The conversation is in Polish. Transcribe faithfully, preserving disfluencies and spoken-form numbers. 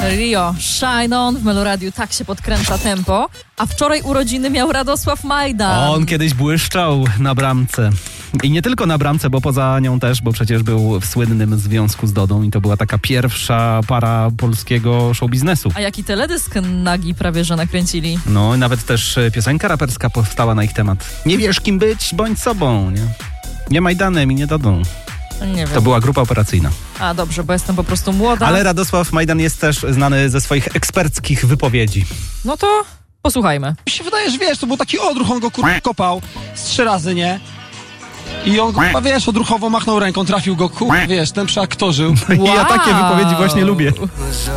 Rio, Shine On w Meloradiu, tak się podkręca tempo. A wczoraj urodziny miał Radosław Majdan. On kiedyś błyszczał na bramce. I nie tylko na bramce, bo poza nią też, bo przecież był w słynnym związku z Dodą i to była taka pierwsza para polskiego showbiznesu. A jaki teledysk nagi prawie że nakręcili. No i nawet też piosenka raperska powstała na ich temat. Nie wiesz kim być, bądź sobą, nie? Nie Majdanem i nie Dodą. Nie wiem. To była grupa operacyjna. A dobrze, bo jestem po prostu młoda. Ale Radosław Majdan jest też znany ze swoich eksperckich wypowiedzi. No to posłuchajmy. Mi się wydaje, że wiesz, to był taki odruch, on go kur... kopał z trzy razy, nie? I on, kurwa, wiesz, odruchowo machnął ręką, trafił go, kur... wiesz, ten przeaktorzył. I ja takie wypowiedzi właśnie lubię.